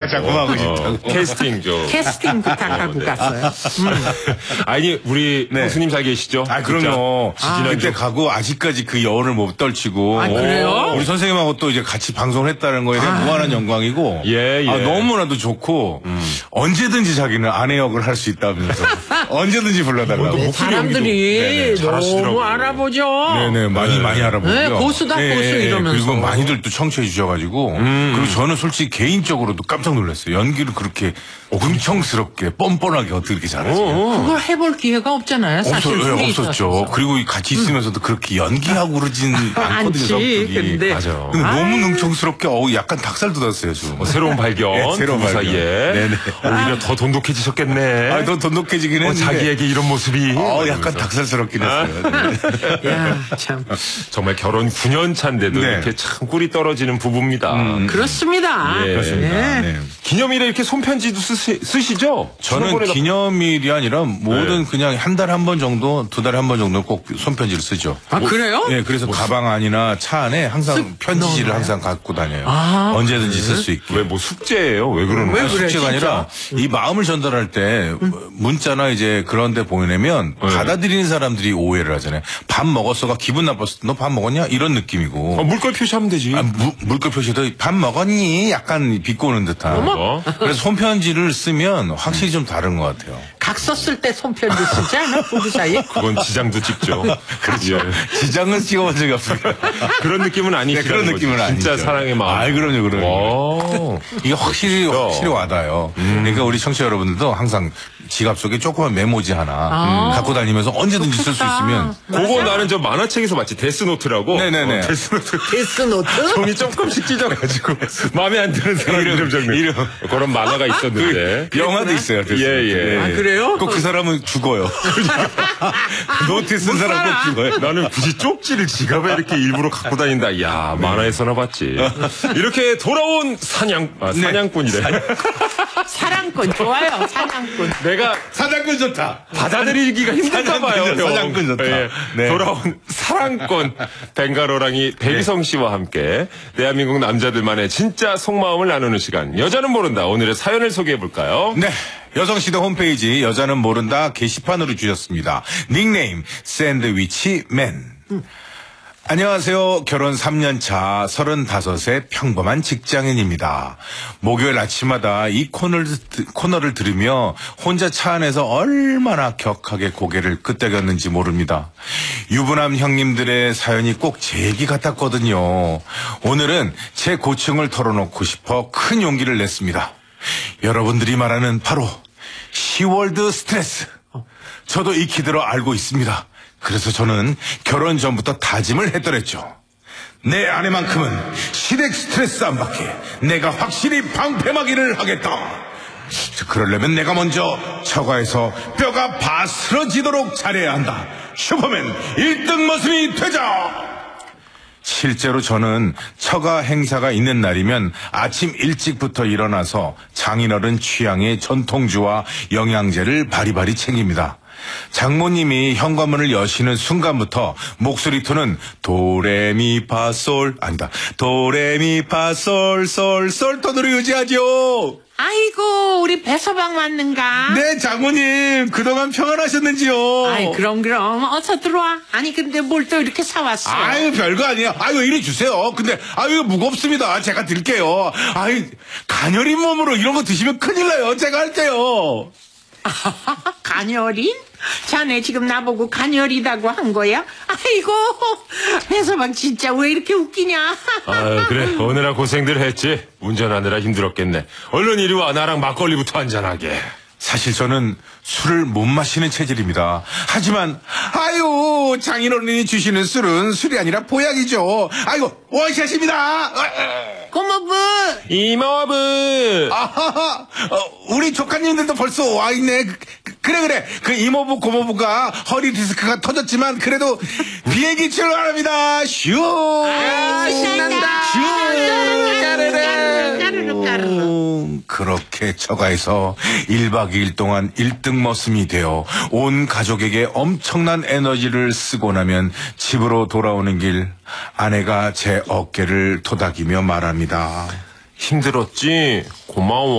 작품하고 싶다고. 캐스팅 좀. 캐스팅 부탁하고 네. 갔어요. 아니 우리 네. 형수님 잘 계시죠? 그럼요. 지난주. 그때 가고 아직까지 그 여운을 못 떨치고. 아, 그래요? 우리 선생님하고 또 이제 같이 방송을 했다는 거에 대한 무한한 영광이고. 예. 너무나도 좋고, 언제든지 자기는 아내 역을 할 수 있다면서. 언제든지 불러달라고. 네, 목소리 사람들이 연기도 잘하시더라고요. 너무 알아보죠. 네네, 많이 알아보고요. 네, 고수다, 고수 이러면서. 그리고 많이들 또 청취해 주셔가지고. 그리고 저는 솔직히 개인적으로도 깜짝 놀랐어요. 연기를 그렇게 음청스럽게, 뻔뻔하게 어떻게 이렇게 잘하세요? 그걸 해볼 기회가 없잖아요. 사실 둘이 없었죠. 있었어서. 그리고 같이 있으면서도 그렇게 연기하고 그러진 않거든요, 않지. 성격이. 근데 맞아. 너무 능청스럽게, 약간 닭살 돋았어요, 지금. 새로운 발견. 네, 새로운 부부 발견. 사이에. 네네. 오히려 더 돈독해지셨겠네. 더 돈독해지긴 했는데. 자기에게 이런 모습이. 약간 닭살스럽긴 했어요. 네. 야, 참. 정말 결혼 9년 차인데도 네. 이렇게 참 꿀이 떨어지는 부부입니다. 그렇습니다. 예. 그렇습니다. 네. 네. 기념일에 이렇게 손편지도 쓰시죠? 저는 손번에다- 기념일이 아니라 모든 그냥 한 달에 한 번 정도, 두 달에 한 번 정도 꼭 손편지를 쓰죠. 아, 그래요? 네, 그래서 가방 안이나 차 안에 항상 편지지를 넣어놔요? 항상 갖고 다녀요. 아, 언제든지 쓸 수 있게. 왜 뭐 숙제예요? 왜 그러는 왜 거예요? 그래, 숙제가 진짜? 아니라 이 마음을 전달할 때 문자나 이제 그런 데 보내면 받아들이는 사람들이 오해를 하잖아요. 밥 먹었어가 기분 나빴을 때 너 밥 먹었냐? 이런 느낌이고. 물결 표시하면 되지. 물결 표시도 밥 먹었니? 약간 비꼬는 듯한. 어머. 그래서 손편지를 쓰면 확실히 좀 다른 것 같아요. 각 썼을 때 손편지 쓰지 않아? 부부 사이에? 그건 지장도 찍죠. 그렇죠. 지장은 찍어본 적이 없습니다. 그런 느낌은 아니시죠. 그런 느낌은 아니죠. 진짜 사랑의 마음. 아이, 그럼요. 와. 이게 확실히 와닿아요. 그러니까 우리 청취자 여러분들도 항상 지갑 속에 조그만 메모지 하나 갖고 다니면서 언제든지 쓸 수 있으면. 그거 나는 저 만화책에서 봤지. 데스노트라고. 네네네. 데스노트. 데스노트? 종이 조금씩 찢어가지고 마음에 안 드는 사람 이름 적는 그런 만화가 있었는데. 영화도 있어요. 예. 아, 그래요? 꼭 그 사람은 죽어요. 노트 쓴 사람 꼭 죽어요. 나는 굳이 쪽지를 지갑에 이렇게 일부러 갖고 다닌다. 야, 만화에서나 봤지. 이렇게 돌아온 사냥꾼이래. 사랑꾼 좋아요. 사냥꾼. 내가 사장꾼 좋다. 받아들이기가 힘든가 봐요. 사냥꾼 좋다. 예. 네. 돌아온 사랑꾼 벵가로랑이 배기성 씨와 함께 대한민국 남자들만의 진짜 속마음을 나누는 시간. 여자는 모른다. 오늘의 사연을 소개해 볼까요? 네. 여성시대 홈페이지 여자는 모른다 게시판으로 주셨습니다. 닉네임 샌드위치맨. 안녕하세요. 결혼 3년 차 35세 평범한 직장인입니다. 목요일 아침마다 이 코너를 들으며 혼자 차 안에서 얼마나 격하게 고개를 끄덕였는지 모릅니다. 유부남 형님들의 사연이 꼭 제 얘기 같았거든요. 오늘은 제 고충을 털어놓고 싶어 큰 용기를 냈습니다. 여러분들이 말하는 바로 시월드 스트레스. 저도 익히 들어 알고 있습니다. 그래서 저는 결혼 전부터 다짐을 했더랬죠. 내 아내만큼은 시댁 스트레스 안 받게 내가 확실히 방패막이를 하겠다. 그러려면 내가 먼저 처가에서 뼈가 바스러지도록 잘해야 한다. 슈퍼맨 1등 모습이 되자. 실제로 저는 처가 행사가 있는 날이면 아침 일찍부터 일어나서 장인어른 취향의 전통주와 영양제를 바리바리 챙깁니다. 장모님이 현관문을 여시는 순간부터 목소리 톤은 도레미파솔 아니다 도레미파솔솔솔 톤으로 유지하죠. 아이고, 우리 배서방 왔는가? 네, 장모님 그동안 평안하셨는지요? 아이, 그럼. 어서 들어와. 아니, 근데 뭘 또 이렇게 사왔어? 아유, 별거 아니에요. 아유, 이리 주세요. 근데, 이거 무겁습니다. 제가 드릴게요. 가녀린 몸으로 이런 거 드시면 큰일 나요. 제가 할게요. 가녀린? 자네 지금 나보고 가녀리다고 한 거야? 아이고, 배서방 진짜 왜 이렇게 웃기냐? 아, 그래. 오느라 고생들 했지. 운전하느라 힘들었겠네. 얼른 이리 와. 나랑 막걸리부터 한잔하게. 사실 저는 술을 못 마시는 체질입니다. 하지만 장인어른이 주시는 술은 술이 아니라 보약이죠. 아이고 원샷입니다. 고모부. 이모부. 아하하, 우리 조카님들도 벌써 와 있네. 그래. 그 이모부 고모부가 허리 디스크가 터졌지만 그래도 비행기 출발합니다. 슈. 신난다. 그렇게 처가에서 1박 2일 동안 1등 머슴이 되어 온 가족에게 엄청난 에너지를 쓰고 나면 집으로 돌아오는 길 아내가 제 어깨를 토닥이며 말합니다. 힘들었지? 고마워.